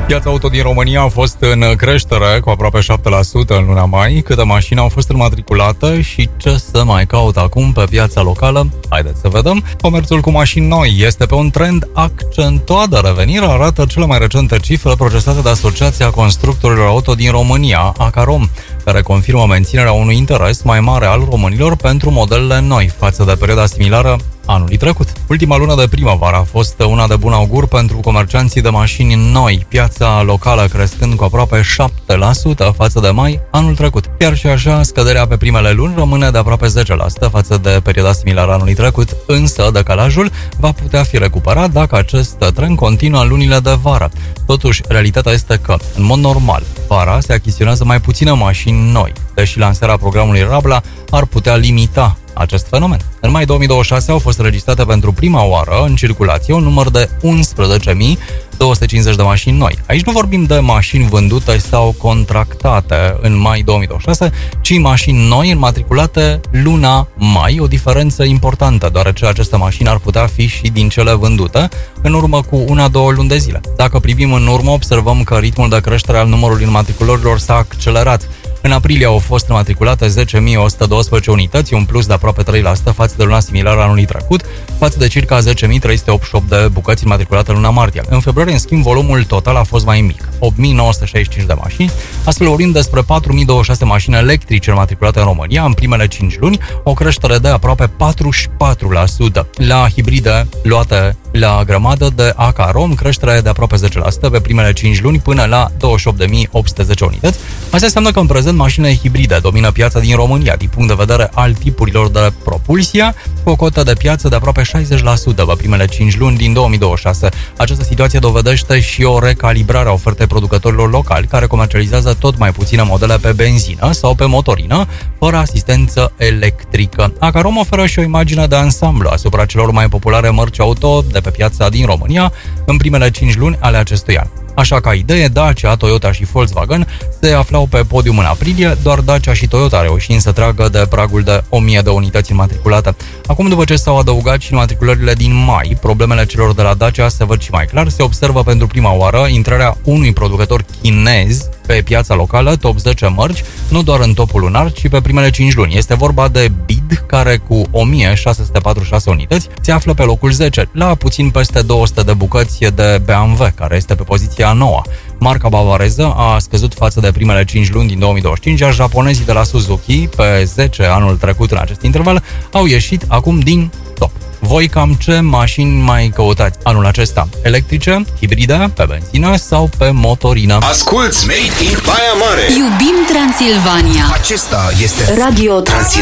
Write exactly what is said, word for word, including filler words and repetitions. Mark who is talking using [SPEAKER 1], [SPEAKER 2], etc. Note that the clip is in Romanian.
[SPEAKER 1] Piața auto din România a fost în creștere cu aproape șapte la sută în luna mai. Câte mașini au fost înmatriculate și ce să mai caut acum pe piața locală? Haideți să vedem. Comerțul cu mașini noi este pe un trend accentuat de revenire, arată cele mai recente cifre procesate de Asociația Constructorilor Auto din România, Acarom, care confirmă menținerea unui interes mai mare al românilor pentru modelele noi față de perioada similară anului trecut. Ultima lună de primăvară a fost una de bun augur pentru comercianții de mașini noi, piața locală crescând cu aproape șapte la sută față de mai anul trecut. Chiar și așa, scăderea pe primele luni rămâne de aproape zece la sută față de perioada similară anului trecut, însă decalajul va putea fi recuperat dacă acest trend continuă în lunile de vară. Totuși, realitatea este că, în mod normal, vara se achiziționează mai puține mașini noi, deși lansarea programului Rabla ar putea limita acest fenomen. În mai două mii douăzeci și șase au fost înregistrate pentru prima oară în circulație un număr de unsprezece mii două sute cincizeci de mașini noi. Aici nu vorbim de mașini vândute sau contractate în mai două mii douăzeci și șase, ci mașini noi înmatriculate luna mai, o diferență importantă, deoarece aceste mașini ar putea fi și din cele vândute în urmă cu una-două luni de zile. Dacă privim în urmă, observăm că ritmul de creștere al numărului înmatriculărilor s-a accelerat. În aprilie au fost înmatriculate zece mii o sută doisprezece unități, un plus de aproape trei la sută față de luna similară anului trecut, față de circa zece mii trei sute optzeci și opt de bucăți înmatriculate în luna martie. În februarie, în schimb, volumul total a fost mai mic, opt mii nouă sute șaizeci și cinci de mașini, astfel vorbim despre patru mii douăzeci și șase mașini electrice înmatriculate în România în primele cinci luni, o creștere de aproape patruzeci și patru la sută. La hibride luate la grămadă de Acarom, creștere de aproape zece la sută pe primele cinci luni până la douăzeci și opt de mii opt sute zece unități. Asta înseamnă că în prezent mașinile hibride domină piața din România din punct de vedere al tipurilor de propulsie, cu o cotă de piață de aproape șaizeci la sută pe primele cinci luni din două mii douăzeci și șase. Această situație dovedește și o recalibrare a ofertei producătorilor locali, care comercializează tot mai puține modele pe benzină sau pe motorină, fără asistență electrică. Acarom oferă și o imagine de ansamblu asupra celor mai populare mărci auto de pe piața din România în primele cinci luni ale acestui an. Așa ca idee, Dacia, Toyota și Volkswagen se aflau pe podium în aprilie, doar Dacia și Toyota reușind să tragă de pragul de o mie de unități înmatriculate. Acum, după ce s-au adăugat și înmatriculările din mai, problemele celor de la Dacia se văd și mai clar. Se observă pentru prima oară intrarea unui producător chinez pe piața locală, top zece mărci, nu doar în topul lunar, ci pe primele cinci luni. Este vorba de B I D, care cu o mie șase sute patruzeci și șase unități se află pe locul zece, la puțin peste două sute de bucăți de B M W, care este pe poziția a noua. Marca bavareză a scăzut față de primele cinci luni din două mii douăzeci și cinci, iar japonezii de la Suzuki, pe zece anul trecut în acest interval, au ieșit acum din top. Voi cam ce mașini mai căutați anul acesta? Electrice, hibride, pe benzină sau pe motorină?
[SPEAKER 2] Asculți Made in Baia Mare!
[SPEAKER 3] Iubim Transilvania!
[SPEAKER 2] Acesta este
[SPEAKER 3] Radio Transilvania.